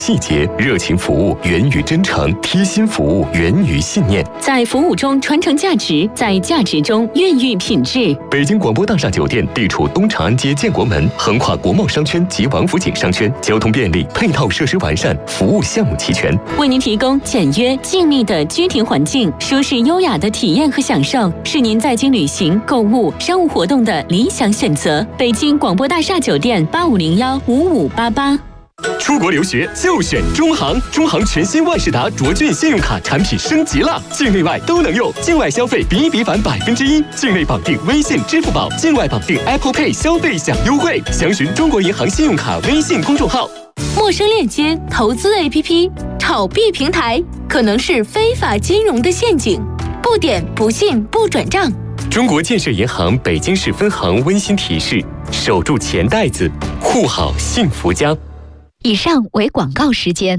细节、热情服务源于真诚，贴心服务源于信念。 在服务中传承价值，在价值中孕育品质。 北京广播大厦酒店地处东长安街建国门，横跨国贸商圈及王府井商圈，交通便利，配套设施完善，服务项目齐全， 为您提供简约静谧的居庭环境，舒适优雅的体验和享受，是您在京旅行、购物、商务活动的理想选择。北京广播大厦酒店85015588。 出国留学就选中航，中航全新万事达卓俊信用卡产品升级了，境内外都能用，境外消费比比返1%，境内绑定微信、支付宝，境外绑定 Apple Pay 消费享优惠。详询中国银行信用卡微信公众号。 陌生链接、投资 APP、炒币平台可能是非法金融的陷阱，不点、不信、不转账。 中国建设银行北京市分行温馨提示：守住钱袋子，护好幸福家。 以上为广告时间。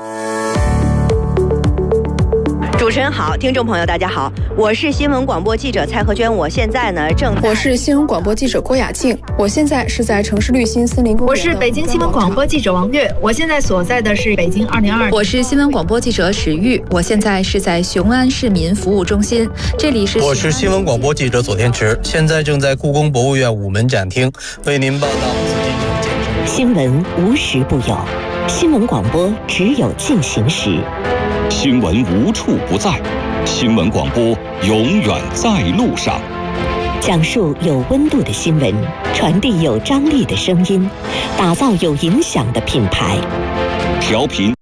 主持人好，听众朋友大家好，我是新闻广播记者蔡和娟，我现在呢我是新闻广播记者郭雅静，我现在是在城市绿心森林公园。 我是北京新闻广播记者王悦，我现在所在的是北京202。 我是新闻广播记者史玉，我现在是在雄安市民服务中心。这里是我是新闻广播记者左天池，现在正在故宫博物院午门展厅为您报道。 新闻无时不有，新闻广播只有进行时。 新闻无处不在，新闻广播永远在路上。 讲述有温度的新闻，传递有张力的声音，打造有影响的品牌。 调频